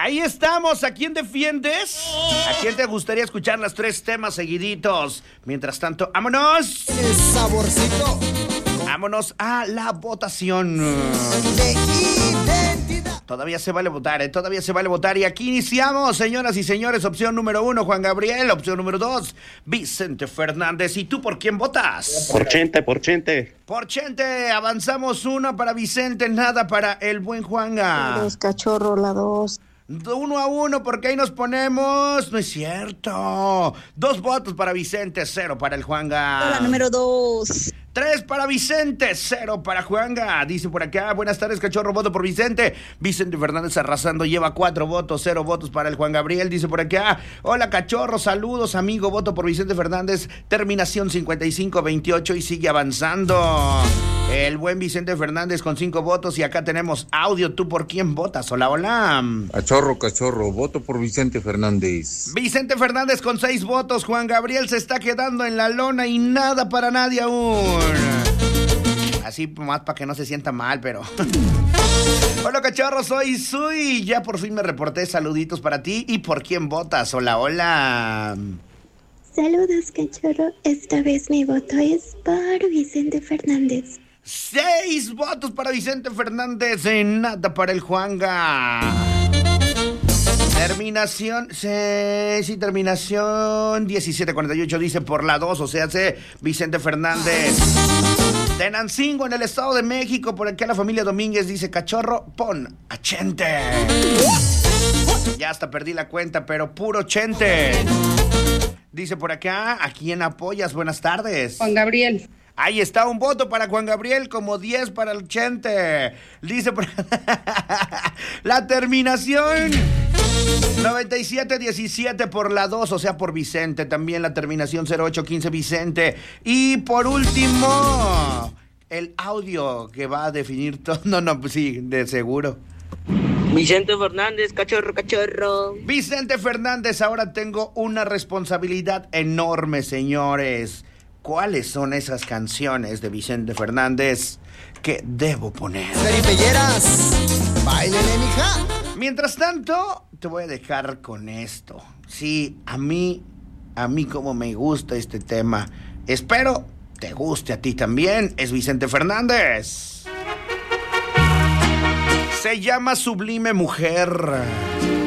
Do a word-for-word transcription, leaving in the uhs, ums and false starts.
Ahí estamos. ¿A quién defiendes? ¿A quién te gustaría escuchar los tres temas seguiditos? Mientras tanto, ¡vámonos! El saborcito. Vámonos a la votación. De identidad. Todavía se vale votar, ¿eh? Todavía se vale votar. Y aquí iniciamos, señoras y señores. Opción número uno, Juan Gabriel. Opción número dos, Vicente Fernández. ¿Y tú por quién votas? Por Chente, por Chente. Por Chente. Avanzamos uno para Vicente, nada para el buen Juanga. Los cachorros, la dos. Uno a uno, porque ahí nos ponemos. No es cierto. Dos votos para Vicente, cero para el Juanga. La número dos. Tres para Vicente, cero para Juanga. Dice por acá, buenas tardes, cachorro, voto por Vicente. Vicente Fernández arrasando, lleva cuatro votos, cero votos para el Juan Gabriel. Dice por acá, hola cachorro, saludos amigo, voto por Vicente Fernández. Terminación cincuenta y cinco veintiocho y sigue avanzando. El buen Vicente Fernández con cinco votos y acá tenemos audio. ¿Tú por quién votas? Hola, hola. Cachorro, cachorro, voto por Vicente Fernández. Vicente Fernández con seis votos. Juan Gabriel se está quedando en la lona y nada para nadie aún. Así más para que no se sienta mal, pero... Hola cachorro, soy Sui. Ya por fin me reporté, saluditos para ti. ¿Y por quién votas? Hola, hola. Saludos cachorro, esta vez mi voto es por Vicente Fernández. Seis votos para Vicente Fernández, y nada para el Juanga. Terminación, sí, sí, terminación diecisiete cuarenta y ocho dice por la dos, o sea, hace Vicente Fernández. Tenancingo, en el Estado de México, por acá la familia Domínguez dice, cachorro, pon a Chente. Ya hasta perdí la cuenta, pero puro Chente. Dice por acá, ¿a quién apoyas? Buenas tardes. Juan Gabriel. Ahí está, un voto para Juan Gabriel, como diez para el Chente. Dice por la terminación noventa y siete diecisiete por la dos, o sea, por Vicente. También la terminación cero ocho quince Vicente. Y por último, el audio que va a definir todo. No, no, pues sí, de seguro. Vicente Fernández, cachorro, cachorro. Vicente Fernández, ahora tengo una responsabilidad enorme, señores. ¿Cuáles son esas canciones de Vicente Fernández que debo poner? Seripelleras, báilele, mija. Mientras tanto, te voy a dejar con esto. Sí, a mí, a mí como me gusta este tema. Espero te guste a ti también. Es Vicente Fernández. Se llama Sublime Mujer.